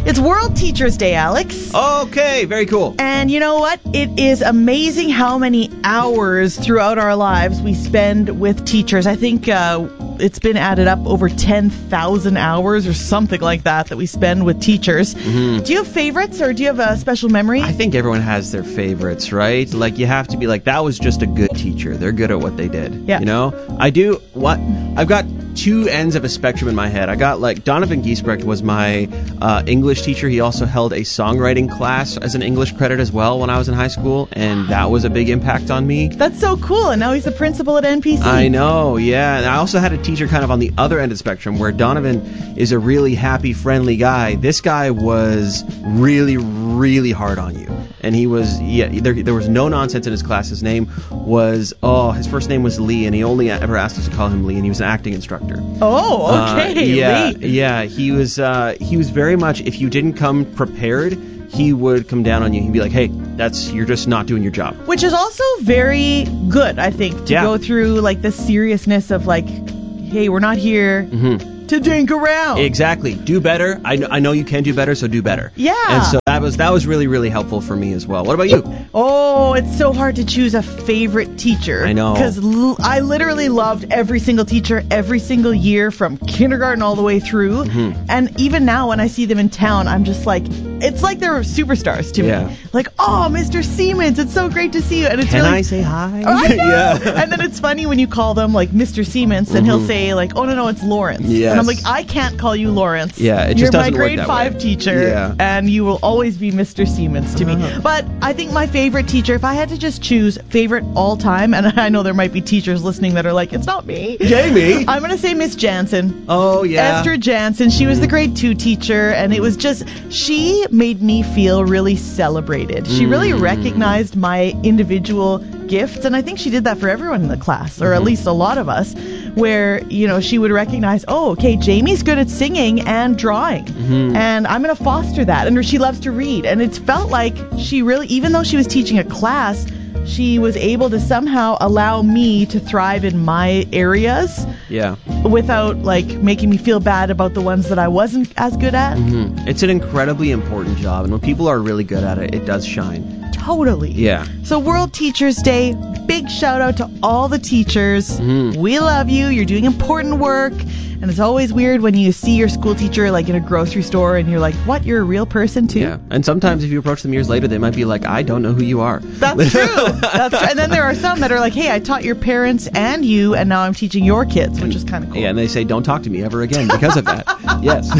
It's World Teachers Day, Alex. Okay, very cool. And you know what? It is amazing how many hours throughout our lives we spend with teachers. I think it's been added up over 10,000 hours or something like that we spend with teachers. Mm-hmm. Do you have favorites or do you have a special memory? I think everyone has their favorites, right? Like, you have to be like, that was just a good teacher. They're good at what they did. Yeah. You know? I've got two ends of a spectrum in my head. I got, like, Donovan Giesbrecht was my English teacher. He also held a songwriting class as an English credit as well when I was in high school, and that was a big impact on me. That's so cool, and now he's the principal at NPC. I know, yeah. And I also had a teacher kind of on the other end of the spectrum where Donovan is a really happy, friendly guy. This guy was really, really hard on you. And he was, there was no nonsense in his class. His name was, his first name was Lee, and he only ever asked us to call him Lee, and he was an acting instructor. Oh, okay, Lee. Yeah, he was very much, if you didn't come prepared, he would come down on you. He'd be like, hey, you're just not doing your job. Which is also very good, I think, to go through, like, the seriousness of, like, hey, we're not here to dink around. Exactly. Do better. I know you can do better, so do better. Yeah. And so that was really, really helpful for me as well. What about you? Oh, it's so hard to choose a favorite teacher. I know. Because I literally loved every single teacher every single year from kindergarten all the way through. Mm-hmm. And even now when I see them in town, I'm just like, it's like they're superstars to me. Like, oh, Mr. Siemens, it's so great to see you. And it's Can really, I say hi? Oh, I know. Yeah. And then it's funny when you call them like Mr. Siemens, and he'll say like, oh, no, it's Lawrence. Yes. And I'm like, I can't call you Lawrence. Yeah, it just doesn't work that way. You're my grade 5 teacher, and you will always be Mr. Siemens to me. But I think my favorite teacher, if I had to just choose favorite all time, and I know there might be teachers listening that are like, it's not me. Jamie. I'm going to say Miss Jansen. Oh, yeah. Esther Jansen. She was the grade 2 teacher, and it was just, she made me feel really celebrated. She really recognized my individual gifts, and I think she did that for everyone in the class, or at least a lot of us, where, you know, she would recognize, oh, okay, Jamie's good at singing and drawing, and I'm going to foster that, and she loves to read, and it felt like she really, even though she was teaching a class, she was able to somehow allow me to thrive in my areas without, like, making me feel bad about the ones that I wasn't as good at. It's an incredibly important job, and when people are really good at it, it does shine. Totally. Yeah. So World Teachers Day, big shout out to all the teachers. We love you. You're doing important work. And it's always weird when you see your school teacher like in a grocery store and you're like, what, you're a real person too? Yeah. And sometimes if you approach them years later, they might be like, I don't know who you are. That's true. That's true. And then there are some that are like, hey, I taught your parents and you, and now I'm teaching your kids, which is kind of cool. Yeah, and they say, don't talk to me ever again because of that. Yes.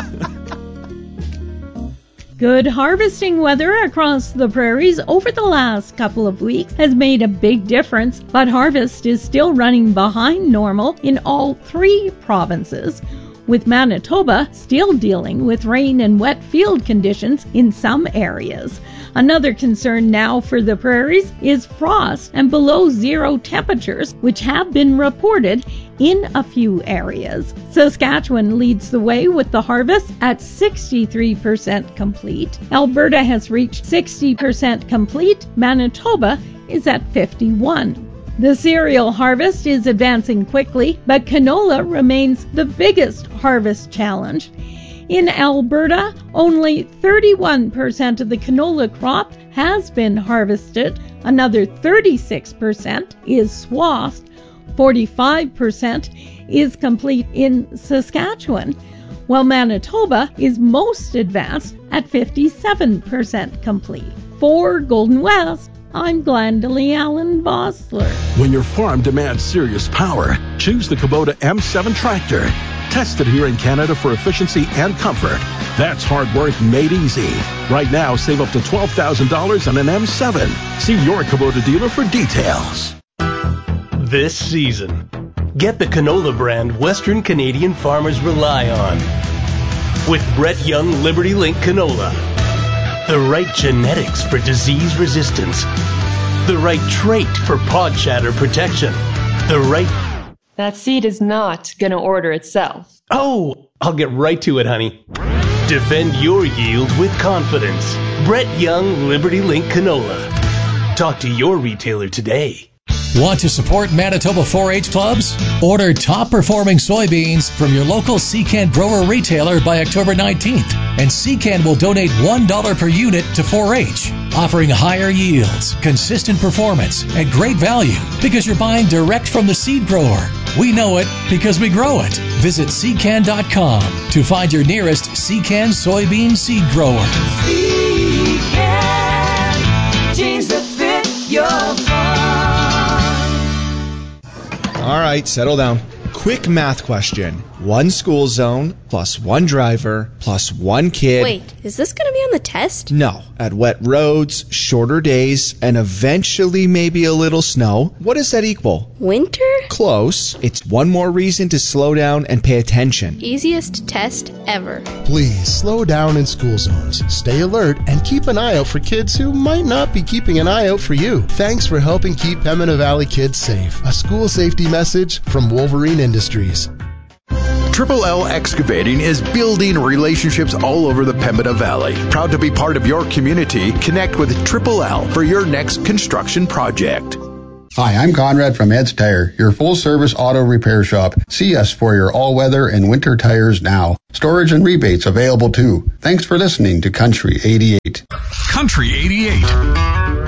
Good harvesting weather across the prairies over the last couple of weeks has made a big difference, but harvest is still running behind normal in all 3 provinces, with Manitoba still dealing with rain and wet field conditions in some areas. Another concern now for the prairies is frost and below zero temperatures, which have been reported in a few areas. Saskatchewan leads the way with the harvest at 63% complete. Alberta has reached 60% complete. Manitoba is at 51%. The cereal harvest is advancing quickly, but canola remains the biggest harvest challenge. In Alberta, only 31% of the canola crop has been harvested. Another 36% is swathed. 45% is complete in Saskatchewan, while Manitoba is most advanced at 57% complete. For Golden West, I'm Glendalee Allen Bossler. When your farm demands serious power, choose the Kubota M7 tractor. Tested here in Canada for efficiency and comfort. That's hard work made easy. Right now, save up to $12,000 on an M7. See your Kubota dealer for details. This season, get the canola brand Western Canadian farmers rely on. With Brett Young Liberty Link canola. The right genetics for disease resistance. The right trait for pod shatter protection. The right... That seed is not going to order itself. Oh, I'll get right to it, honey. Defend your yield with confidence. Brett Young Liberty Link canola. Talk to your retailer today. Want to support Manitoba 4-H clubs? Order top-performing soybeans from your local Secan grower retailer by October 19th and CCAN will donate $1 per unit to 4-H, offering higher yields, consistent performance, and great value because you're buying direct from the seed grower. We know it because we grow it. Visit CCAN.com to find your nearest CCAN soybean seed grower. CCAN, genes that fit your farm. All right, settle down. Quick math question. 1 school zone plus 1 driver plus 1 kid. Wait, is this going to be on the test? No. At wet roads, shorter days, and eventually maybe a little snow, what does that equal? Winter? Close. It's one more reason to slow down and pay attention. Easiest test ever. Please slow down in school zones. Stay alert and keep an eye out for kids who might not be keeping an eye out for you. Thanks for helping keep Pembina Valley kids safe. A school safety message from Wolverine Industries. Triple L Excavating is building relationships all over the Pembina Valley. Proud to be part of your community. Connect with Triple L for your next construction project. Hi, I'm Conrad from Ed's Tire, your full-service auto repair shop. See us for your all-weather and winter tires now. Storage and rebates available too. Thanks for listening to Country 88. Country 88.